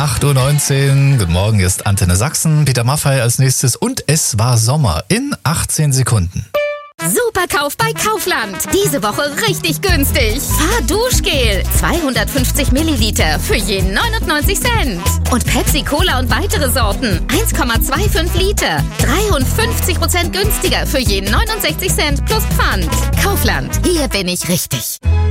8:19 Uhr. Guten Morgen, hier ist Antenne Sachsen. Peter Maffay als nächstes. Und es war Sommer in 18 Sekunden. Superkauf bei Kaufland. Diese Woche richtig günstig. Fahrduschgel 250 Milliliter für je 99 Cent. Und Pepsi Cola und weitere Sorten 1,25 Liter. 53% günstiger für je 69 Cent plus Pfand. Kaufland, hier bin ich richtig.